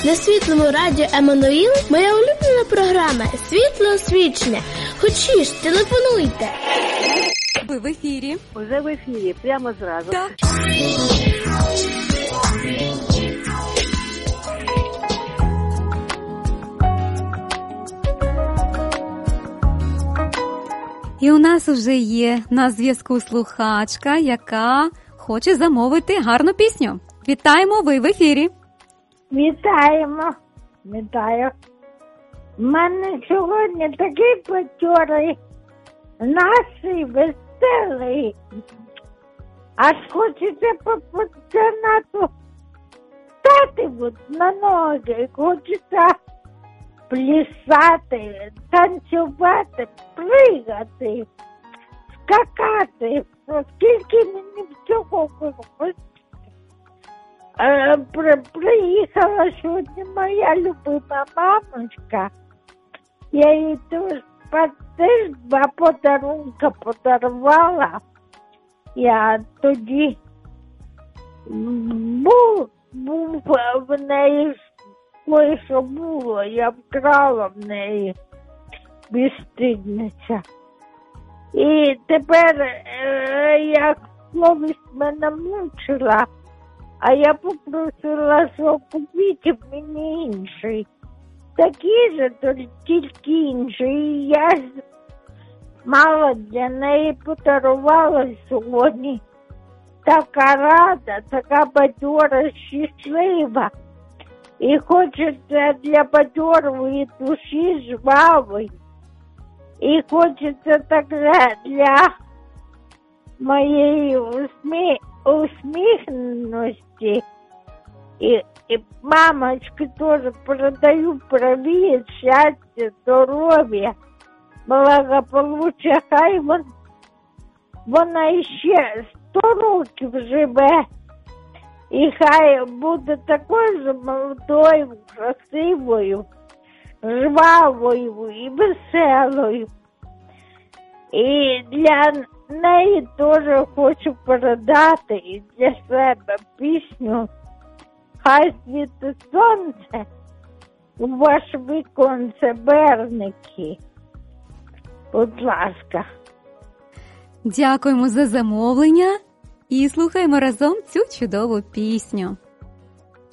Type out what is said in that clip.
На Світлому радіо Еммануїл моя улюблена програма «Світле освічення». Хочеш, телефонуйте. Ви в ефірі. Уже в ефірі, прямо зразу. Так. І у нас уже є на зв'язку слухачка, яка хоче замовити гарну пісню. Вітаємо, ви в ефірі. Вітаємо. Вітаю. У мене сьогодні такий бадьорий, настрій веселий. Аж хочеться по пансіонату стати на ноги, хочеться плясати, танцювати, пригати, скакати. Скільки мені всього хочеться. Приїхала сьогодні моя любима мамочка. Я їй теж 2 подарунки подарувала. Я тоді був в неї кое-що було. Я вкрала в неї, безстидниця. І тепер, як совість мене мучила, а я попросила, що купіть мені інший. Такий же, тільки інший. І я мало для неї подарувала сьогодні. Така рада, така бадьора, щаслива. І хочеться для бадьорої душі жвавої. І хочеться так для моєї усміхненості. І мамочки теж передаю привіт, щастя, здоров'я, благополуччя. Хай вона ще 100 років живе. І хай буде такою ж молодою, красивою, жвавою і веселою. І для неї теж хочу передати і для себе пісню «Хай світить сонце у ваш віконце, берники». Будь ласка. Дякуємо за замовлення і слухаємо разом цю чудову пісню.